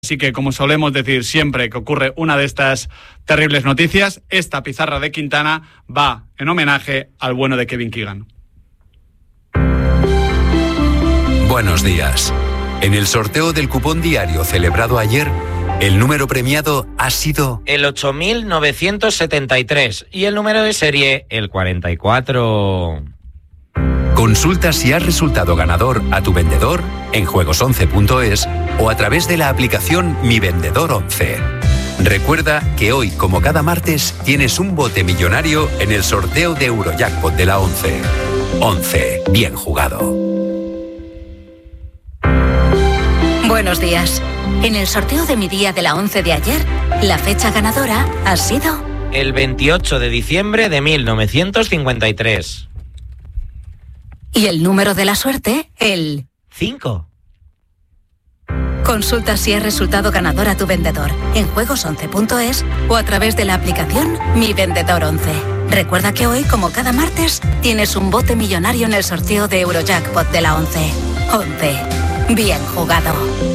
Así que, como solemos decir siempre que ocurre una de estas terribles noticias, esta pizarra de Quintana va en homenaje al bueno de Kevin Keegan. Buenos días. En el sorteo del cupón diario celebrado ayer, el número premiado ha sido el 8.973 y el número de serie el 44. Consulta si has resultado ganador a tu vendedor en juegos11.es o a través de la aplicación Mi Vendedor 11. Recuerda que hoy, como cada martes, tienes un bote millonario en el sorteo de Eurojackpot de la 11. 11. Bien jugado. Buenos días. En el sorteo de mi día de la 11 de ayer, la fecha ganadora ha sido el 28 de diciembre de 1953. Y el número de la suerte, el 5. Consulta si has resultado ganador a tu vendedor en juegos11.es o a través de la aplicación Mi Vendedor 11. Recuerda que hoy, como cada martes, tienes un bote millonario en el sorteo de Eurojackpot de la 11. 11. Bien jugado.